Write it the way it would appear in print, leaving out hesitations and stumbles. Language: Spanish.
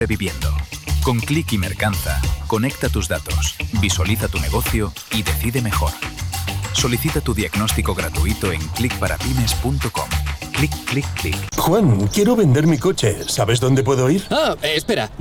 Viviendo. Con Click y Mercanza, conecta tus datos, visualiza tu negocio y decide mejor. Solicita tu diagnóstico gratuito en clickparapymes.com. Click, click, click. Juan, quiero vender mi coche. ¿Sabes dónde puedo ir? Espera.